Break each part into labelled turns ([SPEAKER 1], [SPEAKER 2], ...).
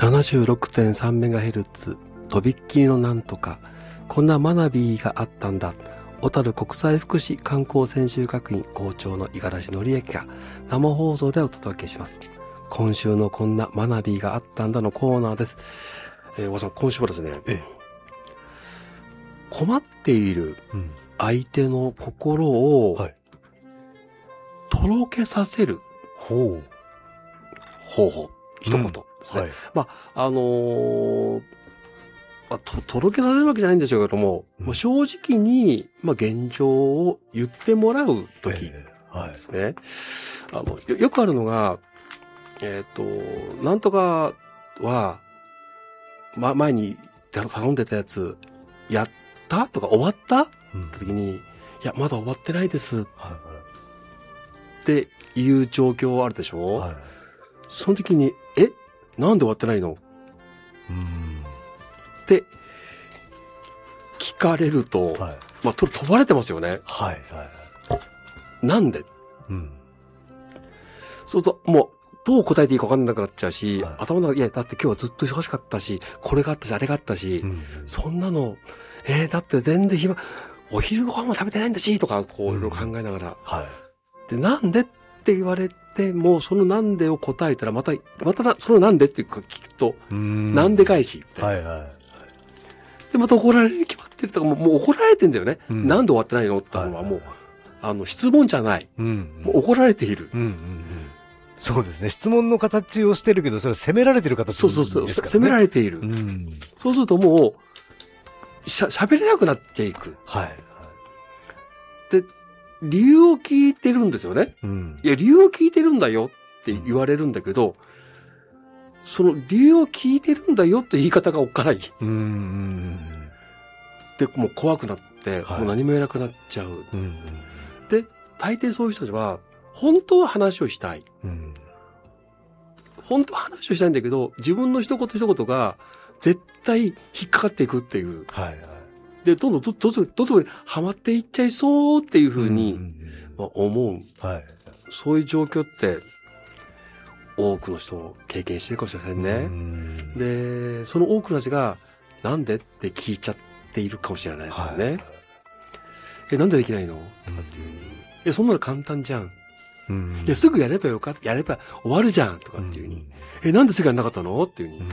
[SPEAKER 1] 76.3MHz、とびっきりのなんとか、こんな学びがあったんだ。小樽国際福祉観光専修学院校長の五十嵐則之が生放送でお届けします。今週のこんな学びがあったんだのコーナーです。小川さん、今週はですね、困っている相手の心をとろけさせる方法、一言ですね。とろけさせるわけじゃないんでしょうけども、正直に、現状を言ってもらうときですね。よくあるのが、なんとかは、前に頼んでたやつ、やったとか終わったって時に、いや、まだ終わってないです。っていう状況あるでしょ？その時に、なんで終わってないの？って聞かれると、問われてますよね。なんで？そうすると、もう、どう答えていいか分かんなくなっちゃうし、頭の中で、いや、だって今日はずっと忙しかったし、これがあったし、あれがあったし、そんなの、だって全然お昼ご飯も食べてないんだし、とか、こう、いろいろ考えながら。で、なんでって言われて、もうそのなんでを答えたら、またそのなんでっていうか聞くと、なんで返し、みたいな。で、また怒られるに決まってるとか、もう怒られてんだよね。なんで終わってないのってのはもう、質問じゃない。もう怒られている。
[SPEAKER 2] そうですね。質問の形をしてるけど、それは責められてる形ですからね。
[SPEAKER 1] そう。責められている。そうするともう、喋れなくなっちゃいく。で、理由を聞いてるんですよね。いや、理由を聞いてるんだよって言われるんだけど、その理由を聞いてるんだよって言い方がおっかない。で、もう怖くなって、もう何も言えなくなっちゃう。で、大抵そういう人たちは、本当は話をしたい。本当は話をしたいんだけど、自分の一言一言が絶対引っかかっていくっていう。で、どんどんどつぼにはまっていっちゃいそうっていうふうに思う。そういう状況って、多くの人経験してるかもしれませんね。で、その多くの人が、なんでって聞いちゃっているかもしれないですよね。なんでできないの？そんなの簡単じゃん。いや、すぐやれば終わるじゃんとかっていうふうに。なんですぐやんなかったのっていうふうに。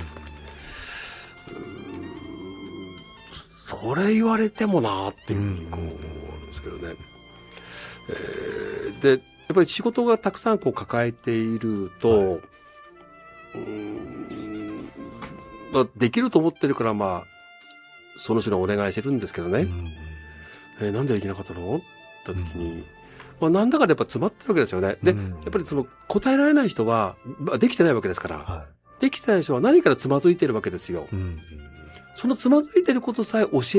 [SPEAKER 1] それ言われてもなーっていうふうに思うんですけどね。で、やっぱり仕事がたくさん抱えていると、できると思ってるからその人にお願いしてるんですけどね。なんでできなかったのって言った時に、なんだかでやっぱ詰まってるわけですよね。で、やっぱり答えられない人は、できてないわけですから。できてない人は何からつまずいてるわけですよ。そのつまずいてることさえ教え